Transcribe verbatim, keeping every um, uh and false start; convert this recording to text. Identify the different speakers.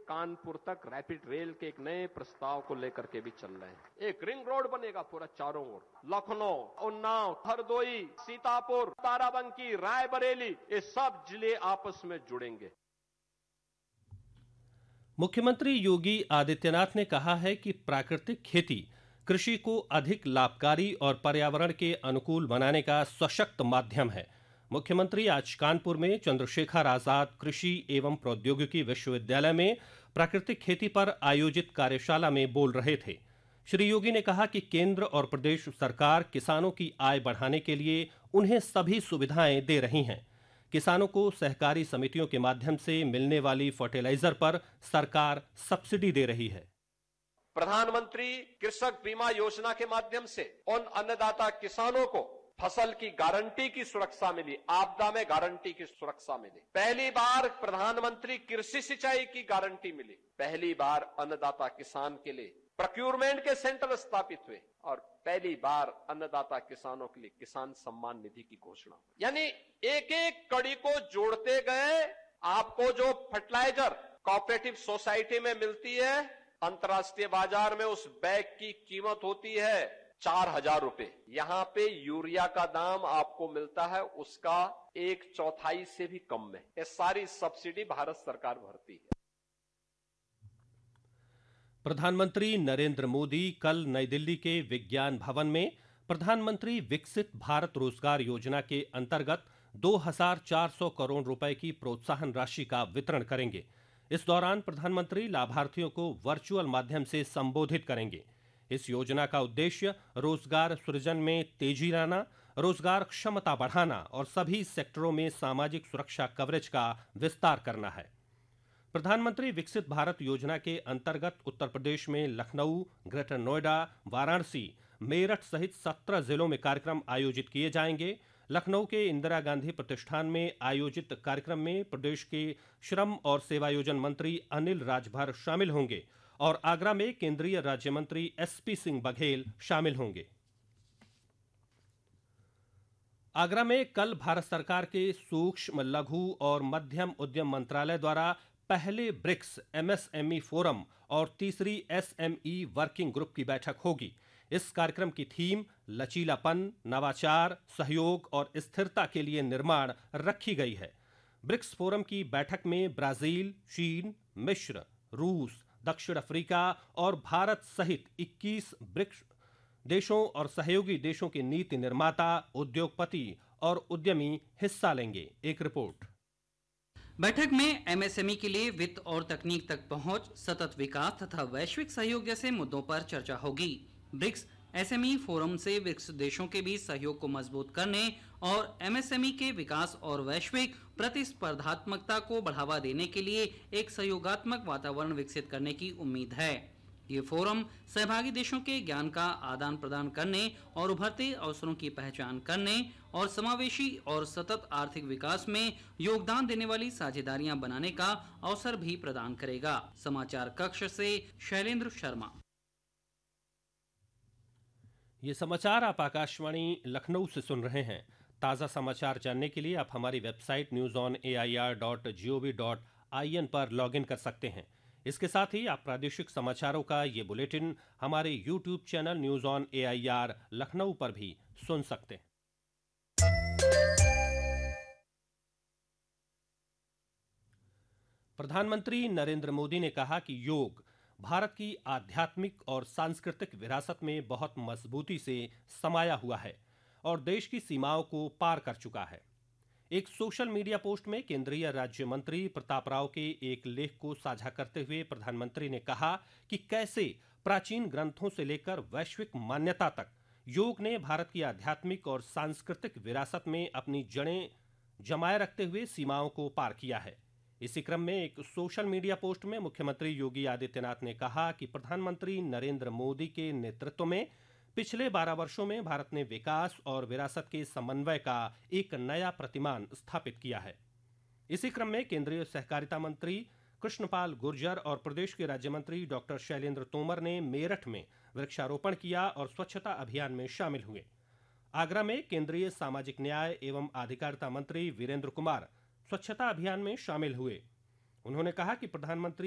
Speaker 1: कानपुर तक rapid rail के एक नए प्रस्ताव को लेकर के भी चल रहे हैं। एक रिंग रोड बनेगा पूरा चारों ओर, लखनऊ, उन्नाव, हरदोई, सीतापुर, बाराबंकी, रायबरेली, ये सब जिले आपस में जुड़ेंगे।
Speaker 2: मुख्यमंत्री योगी आदित्यनाथ ने कहा है कि प्राकृतिक खेती कृषि को अधिक लाभकारी और पर्यावरण के अनुकूल बनाने का सशक्त माध्यम है। मुख्यमंत्री आज कानपुर में चंद्रशेखर आजाद कृषि एवं प्रौद्योगिकी विश्वविद्यालय में प्राकृतिक खेती पर आयोजित कार्यशाला में बोल रहे थे। श्री योगी ने कहा कि केंद्र और प्रदेश सरकार किसानों की आय बढ़ाने के लिए उन्हें सभी सुविधाएं दे रही हैं। किसानों को सहकारी समितियों के माध्यम से मिलने वाली फर्टिलाइजर पर सरकार सब्सिडी दे रही है।
Speaker 1: प्रधानमंत्री कृषक बीमा योजना के माध्यम से उन अन्नदाता किसानों को फसल की गारंटी की सुरक्षा मिली, आपदा में गारंटी की सुरक्षा मिली। पहली बार प्रधानमंत्री कृषि सिंचाई की गारंटी मिली। पहली बार अन्नदाता किसान के लिए प्रोक्योरमेंट के सेंटर स्थापित हुए और पहली बार अन्नदाता किसानों के लिए किसान सम्मान निधि की घोषणा हुई। यानी एक एक कड़ी को जोड़ते गए आपको जो फर्टिलाइजर कोऑपरेटिव सोसाइटी में मिलती है, अंतर्राष्ट्रीय बाजार में उस बैग की कीमत होती है चार हजार रुपए। यहाँ पे यूरिया का दाम आपको मिलता है उसका एक चौथाई से भी कम में। ये सारी सब्सिडी भारत सरकार भरती है।
Speaker 2: प्रधानमंत्री नरेंद्र मोदी कल नई दिल्ली के विज्ञान भवन में प्रधानमंत्री विकसित भारत रोजगार योजना के अंतर्गत दो हज़ार चार सौ करोड़ रुपए की प्रोत्साहन राशि का वितरण करेंगे। इस दौरान प्रधानमंत्री लाभार्थियों को वर्चुअल माध्यम से संबोधित करेंगे। इस योजना का उद्देश्य रोजगार सृजन में तेजी लाना, रोजगार क्षमता बढ़ाना और सभी सेक्टरों में सामाजिक सुरक्षा कवरेज का विस्तार करना है। प्रधानमंत्री विकसित भारत योजना के अंतर्गत उत्तर प्रदेश में लखनऊ, ग्रेटर नोएडा, वाराणसी, मेरठ सहित सत्रह जिलों में कार्यक्रम आयोजित किए जाएंगे। लखनऊ के इंदिरा गांधी प्रतिष्ठान में आयोजित कार्यक्रम में प्रदेश के श्रम और सेवायोजन मंत्री अनिल राजभर शामिल होंगे और आगरा में केंद्रीय राज्य मंत्री एसपी सिंह बघेल शामिल होंगे। आगरा में कल भारत सरकार के सूक्ष्म, लघु और मध्यम उद्यम मंत्रालय द्वारा पहले ब्रिक्स एमएसएमई फोरम और तीसरी एसएमई वर्किंग ग्रुप की बैठक होगी। इस कार्यक्रम की थीम लचीलापन, नवाचार, सहयोग और स्थिरता के लिए निर्माण रखी गई है। ब्रिक्स फोरम की बैठक में ब्राजील, चीन, मिस्र, रूस, दक्षिण अफ्रीका और भारत सहित इक्कीस ब्रिक्स देशों और सहयोगी देशों के नीति निर्माता, उद्योगपति और उद्यमी हिस्सा लेंगे। एक रिपोर्ट।
Speaker 3: बैठक में एमएसएमई के लिए वित्त और तकनीक तक पहुंच, सतत विकास तथा वैश्विक सहयोग जैसे मुद्दों पर चर्चा होगी। ब्रिक्स एसएमई फोरम से ब्रिक्स देशों के बीच सहयोग को मजबूत करने और एमएसएमई के विकास और वैश्विक प्रतिस्पर्धात्मकता को बढ़ावा देने के लिए एक सहयोगात्मक वातावरण विकसित करने की उम्मीद है। ये फोरम सहभागी देशों के ज्ञान का आदान प्रदान करने और उभरते अवसरों की पहचान करने और समावेशी और सतत आर्थिक विकास में योगदान देने वाली साझेदारियां बनाने का अवसर भी प्रदान करेगा। समाचार कक्ष से शैलेंद्र शर्मा।
Speaker 2: ये समाचार आप आकाशवाणी लखनऊ से सुन रहे हैं। ताज़ा समाचार जानने के लिए आप हमारी website news on A I R dot G O V dot I N पर लॉग इन कर सकते हैं। इसके साथ ही आप प्रादेशिक समाचारों का ये बुलेटिन हमारे YouTube channel news on A I R Lucknow पर भी सुन सकते हैं। प्रधानमंत्री नरेंद्र मोदी ने कहा कि योग भारत की आध्यात्मिक और सांस्कृतिक विरासत में बहुत मजबूती से समाया हुआ है और देश की सीमाओं को पार कर चुका है। एक सोशल मीडिया पोस्ट में केंद्रीय राज्य मंत्री प्रताप राव के एक लेख को साझा करते हुए प्रधानमंत्री ने कहा कि कैसे प्राचीन ग्रंथों से लेकर वैश्विक मान्यता तक योग ने भारत की आध्यात्मिक और सांस्कृतिक विरासत में अपनी जड़ें जमाए रखते हुए सीमाओं को पार किया है। इसी क्रम में एक सोशल मीडिया पोस्ट में मुख्यमंत्री योगी आदित्यनाथ ने कहा कि प्रधानमंत्री नरेंद्र मोदी के नेतृत्व में पिछले बारह वर्षों में भारत ने विकास और विरासत के समन्वय का एक नया प्रतिमान स्थापित किया है। इसी क्रम में केंद्रीय सहकारिता मंत्री कृष्णपाल गुर्जर और प्रदेश के राज्य मंत्री डॉक्टर शैलेंद्र तोमर ने मेरठ में वृक्षारोपण किया और स्वच्छता अभियान में शामिल हुए। आगरा में केंद्रीय सामाजिक न्याय एवं अधिकारिता मंत्री वीरेंद्र कुमार स्वच्छता अभियान में शामिल हुए। उन्होंने कहा कि प्रधानमंत्री